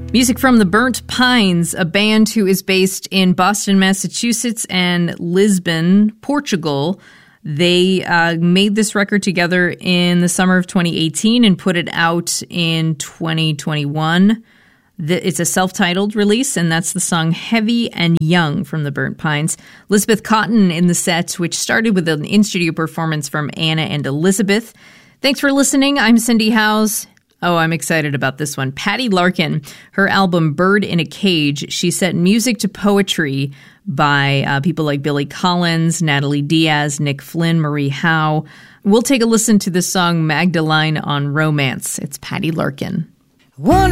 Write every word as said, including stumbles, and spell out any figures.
Music from the Burnt Pines, a band who is based in Boston, Massachusetts and Lisbon, Portugal. They uh, made this record together in the summer of twenty eighteen and put it out in twenty twenty-one. The, it's a self-titled release, and that's the song Heavy and Young from the Burnt Pines. Elizabeth Cotten in the set, which started with an in-studio performance from Anna and Elizabeth. Thanks for listening. I'm Cindy Howes. Oh, I'm excited about this one. Patty Larkin, her album Bird in a Cage, she set music to poetry by uh, people like Billy Collins, Natalie Diaz, Nick Flynn, Marie Howe. We'll take a listen to the song Magdalene on Romance. It's Patty Larkin. One